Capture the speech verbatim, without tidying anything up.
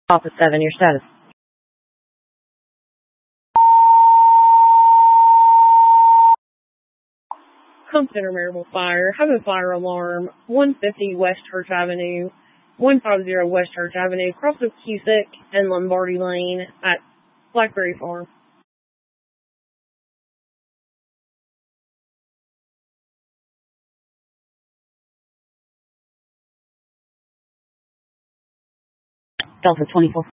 Alpha seven, your status. Home Center Marable Fire. Have a fire alarm. one fifty West Church Avenue. one fifty West Church Avenue. Cross of Cusick and Lombardi Lane at Blackberry Farm. Delta twenty-four.